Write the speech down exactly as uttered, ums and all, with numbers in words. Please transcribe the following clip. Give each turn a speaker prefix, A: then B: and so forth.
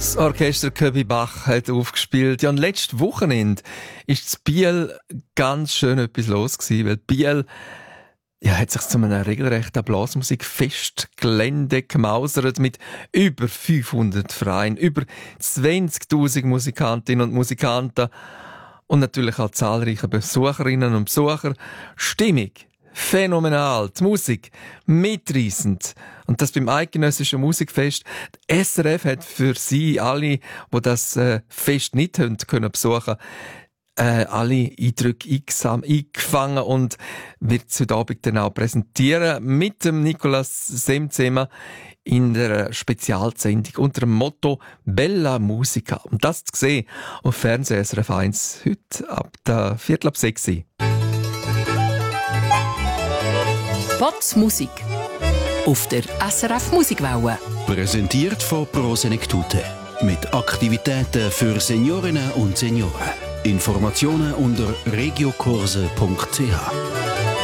A: Das Orchester Köbi Bach hat aufgespielt. Ja, und letztes Wochenende ist in Biel ganz schön etwas los gewesen, weil Biel ja, hat sich zu einem regelrechten Blasmusikfestgelände gemausert mit über fünfhundert Vereinen, über zwanzigtausend Musikantinnen und Musikanten und natürlich auch zahlreiche Besucherinnen und Besucher. Stimmung phänomenal, die Musik mitreissend. Und das beim eidgenössischen Musikfest. Die S R F hat für Sie alle, die das äh, Fest nicht haben können besuchen, äh, alle Eindrücke einsam, eingefangen und wird es heute Abend dann auch präsentieren mit dem Nicolas Semzema in der Spezialsendung unter dem Motto Bella Musica. Und das zu sehen auf Fernsehen S R F eins heute ab der Viertel ab sechs.
B: Potz Musik auf der S R F Musikwelle.
C: Präsentiert von Pro Senektute mit Aktivitäten für Seniorinnen und Senioren. Informationen unter regiokurse punkt c h.